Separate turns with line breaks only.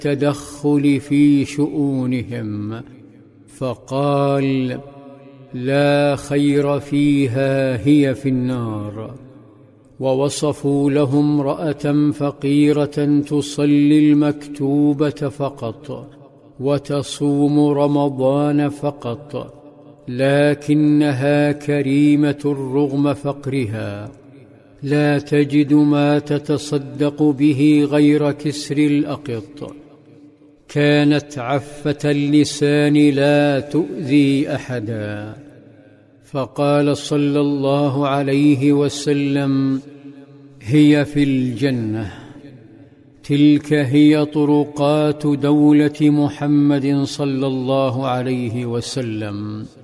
التدخل في شؤونهم، فقال: لا خير فيها، هي في النار. ووصفوا له امرأة فقيرة تصلي المكتوبة فقط وتصوم رمضان فقط، لكنها كريمة رغم فقرها، لا تجد ما تتصدق به غير كسر الأقط، كانت عفة اللسان لا تؤذي أحدا. فقال صلى الله عليه وسلم: هي في الجنة. تلك هي طرقات دولة محمد صلى الله عليه وسلم.